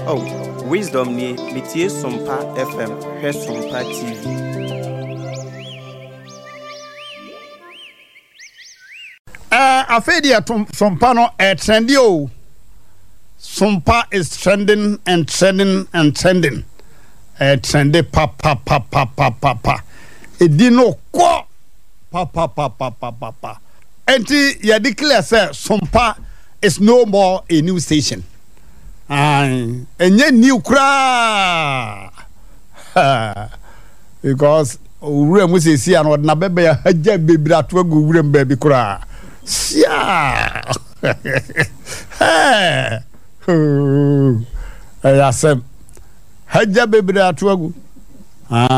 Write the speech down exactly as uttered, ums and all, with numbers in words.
Oh, wisdom ni metie Sompa F M, he Sompa T V. Uh, Afedia Sompa no eh, trendy o. Sompa is trending and trending and trending. Eh, trendy pa pa pa pa pa pa pa. Edino ko pa pa pa pa pa pa pa. Enti ya declare say Sompa is no more a new station. Aye, enye new kra. Because ure mu se si an na bebe ya haja bebra to agu ure mbabi kra. Sia. Hey. Ayasem. Haja bebra to agu. Ah.